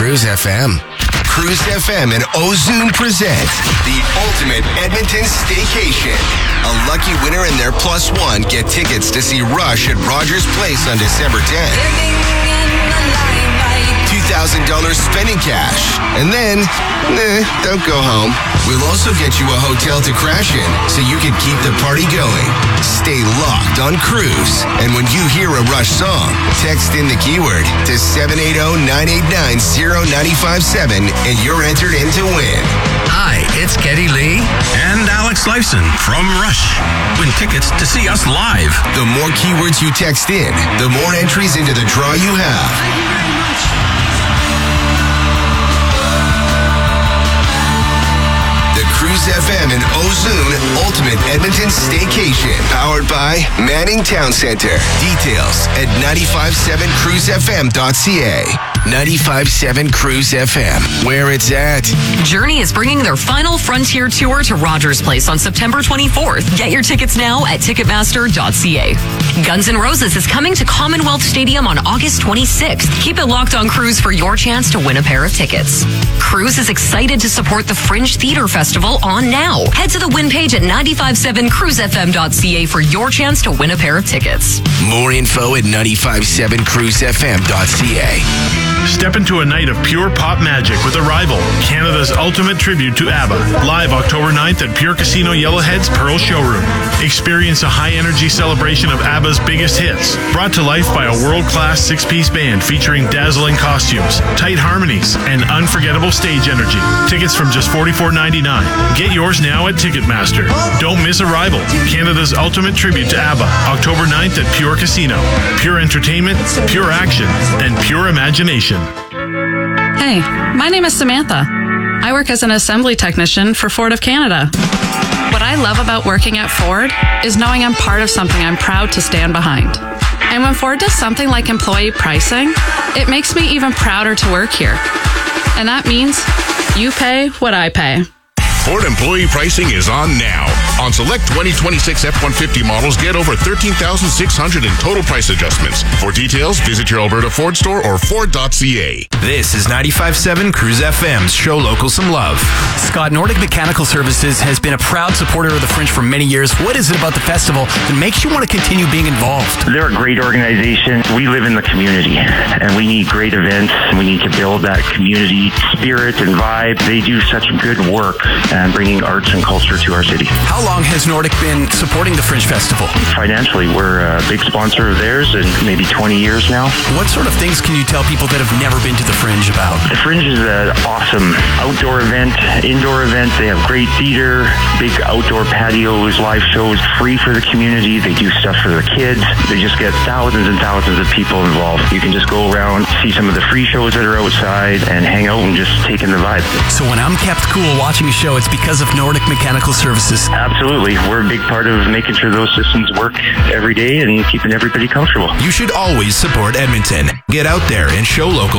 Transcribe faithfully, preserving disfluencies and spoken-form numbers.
Cruise F M. Cruise F M and Ozune present the ultimate Edmonton staycation. A lucky winner and their plus one get tickets to see Rush at Rogers Place on December tenth. two thousand dollars spending cash. And then, nah, don't go home. We'll also get you a hotel to crash in so you can keep the party going. Stay locked on Cruise. And when you hear a Rush song, text in the keyword to seven eight zero, nine eight nine, zero nine five seven and you're entered in to win. Hi, it's Geddy Lee and Alex Lifeson from Rush. Win tickets to see us live. The more keywords you text in, the more entries into the draw you have. Thank you very much. The Cruise F M and Ozune Ultimate Edmonton Staycation, powered by Manning Town Center. Details at nine five seven cruise f m dot c a. nine five seven Cruise F M, where it's at. Journey is bringing their final Frontier Tour to Rogers Place on September twenty-fourth. Get your tickets now at ticketmaster dot c a. Guns N' Roses is coming to Commonwealth Stadium on August twenty-sixth. Keep it locked on Cruise for your chance to win a pair of tickets. Cruise is excited to support the Fringe Theatre Festival on now. Head to the win page at nine five seven cruise f m dot c a for your chance to win a pair of tickets. More info at nine five seven cruise f m dot c a. Step into a night of pure pop magic with Arrival, Canada's ultimate tribute to ABBA. Live October ninth at Pure Casino Yellowhead's Pearl Showroom. Experience a high-energy celebration of ABBA's biggest hits, brought to life by a world-class six-piece band featuring dazzling costumes, tight harmonies, and unforgettable stage energy. Tickets from just forty-four ninety-nine. Get yours now at Ticketmaster. Don't miss Arrival, Canada's ultimate tribute to ABBA. October ninth at Pure Casino. Pure entertainment, pure action, and pure imagination. Hey, my name is Samantha. I work as an assembly technician for Ford of Canada. What I love about working at Ford is knowing I'm part of something I'm proud to stand behind. And when Ford does something like employee pricing, it makes me even prouder to work here. And that means you pay what I pay. Ford employee pricing is on now. On select twenty twenty-six F one fifty models, get over thirteen thousand six hundred in total price adjustments. For details, visit your Alberta Ford store or Ford dot c a. This is ninety-five point seven Cruise F M's Show Local Some Love. Scott, Nordic Mechanical Services has been a proud supporter of the Fringe for many years. What is it about the festival that makes you want to continue being involved? They're a great organization. We live in the community, and we need great events. We need to build that community spirit and vibe. They do such good work and bringing arts and culture to our city. How long has Nordic been supporting the Fringe Festival? Financially, we're a big sponsor of theirs, and maybe twenty years now. What sort of things can you tell people that have never been to the Fringe about? The Fringe is an awesome outdoor event, indoor event. They have great theater, big outdoor patios, live shows, free for the community. They do stuff for the kids. They just get thousands and thousands of people involved. You can just go around, see some of the free shows that are outside, and hang out and just take in the vibe. So when I'm kept cool watching a show, it's because of Nordic Mechanical Services. Absolutely. We're a big part of making sure those systems work every day and keeping everybody comfortable. You should always support Edmonton. Get out there and show local